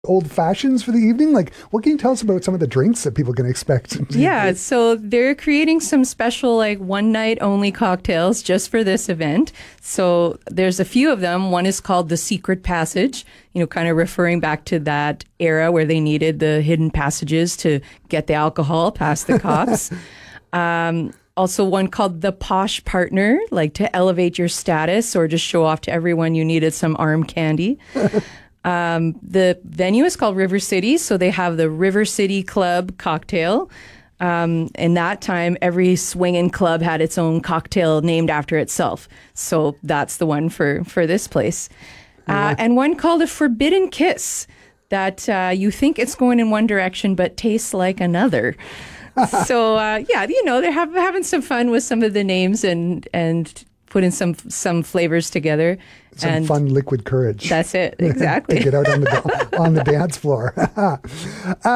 old fashions for the evening? Like, what can you tell us about some of the drinks that people can expect? Yeah, so they're creating some special, like, one night only cocktails just for this event. So there's a few of them. One is called the Secret Passage, kind of referring back to that era where they needed the hidden passages to get the alcohol past the cops. Also one called the Posh Partner, like to elevate your status or just show off to everyone you needed some arm candy. The venue is called River City, so they have the River City Club cocktail. In that time, every swinging club had its own cocktail named after itself. So that's the one for this place. And one called a Forbidden Kiss that you think it's going in one direction but tastes like another. So, they're having some fun with some of the names and putting some flavors together. Some fun liquid courage. That's it, exactly. To get out on the dance floor.